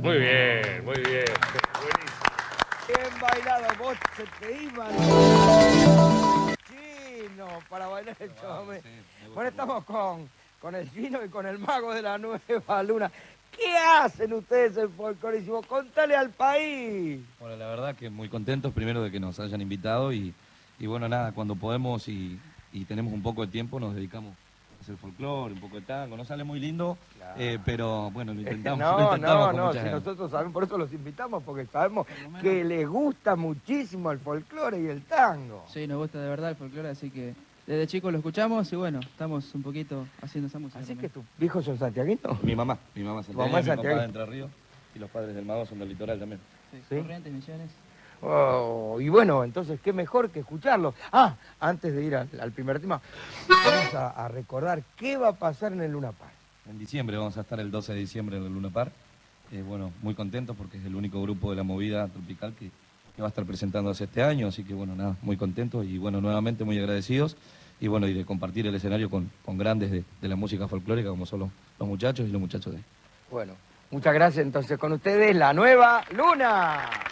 Muy bien, muy bien. Buenísimo. Bien bailado, vos se te iba chino para bailar el chamamé. Bueno, estamos con el chino y con el mago de la nueva luna. ¿Qué hacen ustedes en Folclorísimo? Contale al país. Bueno, la verdad que muy contentos primero de que nos hayan invitado y bueno, nada, cuando podemos y tenemos un poco de tiempo nos dedicamos a hacer folclore, un poco de tango. No sale muy lindo, claro. Pero bueno, lo intentamos. No, si nosotros sabemos, por eso los invitamos, porque sabemos que les gusta muchísimo el folclore y el tango. Sí, nos gusta de verdad el folclore, así que desde chicos lo escuchamos y bueno, estamos un poquito haciendo esa música. ¿Así también. que tus viejos son santiaguinos? Mi mamá es santiaguina, mi papá de Entre Ríos y los padres del mago son del litoral también. Sí. Corrientes, Misiones. Oh, y bueno, entonces qué mejor que escucharlo. Ah, antes de ir al primer tema, vamos a recordar qué va a pasar en el Luna Park. En diciembre, vamos a estar el 12 de diciembre en el Luna Park. Bueno, muy contentos porque es el único grupo de la movida tropical que va a estar presentándose este año, así que bueno, nada, muy contentos y bueno, nuevamente muy agradecidos y bueno, y de compartir el escenario con grandes de la música folclórica como son los muchachos y los muchachos de... Bueno, muchas gracias entonces con ustedes, la nueva luna.